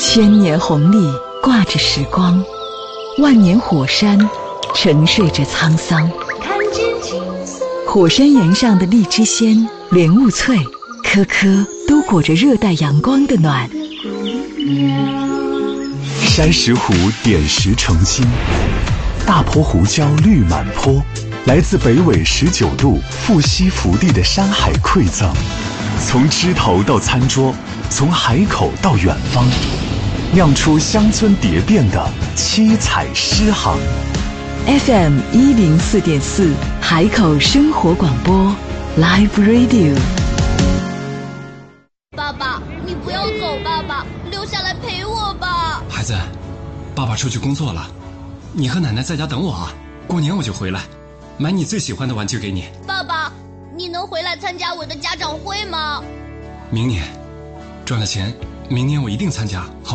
千年红历挂着时光，万年火山沉睡着沧桑。 看见金色火山岩上的荔枝鲜、莲雾脆，颗颗都裹着热带阳光的暖。 山石湖点石成金，大坡胡椒绿满坡，来自北纬19度富硒福地的山海馈赠，从枝头到餐桌，从海口到远方，酿出乡村蝶变的七彩诗行。 FM 104.4海口生活广播 Live Radio。 爸爸，你不要走，爸爸，留下来陪我吧。 孩子，爸爸出去工作了，你和奶奶在家等我啊，过年我就回来，买你最喜欢的玩具给你。 爸爸，你能回来参加我的家长会吗？ 明年赚了钱，明年我一定参加，好吗？